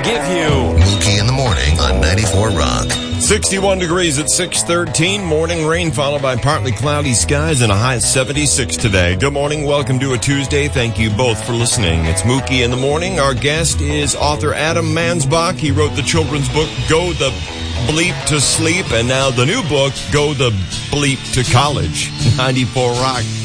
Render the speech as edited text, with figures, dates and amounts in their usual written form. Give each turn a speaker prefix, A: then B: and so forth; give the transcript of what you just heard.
A: give you
B: Mookie in the Morning on 94 Rock.
A: 61 degrees at 6:13. Morning rain followed by partly cloudy skies and a high of 76 today. Good morning. Welcome to a Tuesday. Thank you both for listening. It's Mookie in the Morning. Our guest is author Adam Mansbach. He wrote the children's book, Go the Bleep to Sleep, and now the new book, Go the Bleep to College. 94 Rock.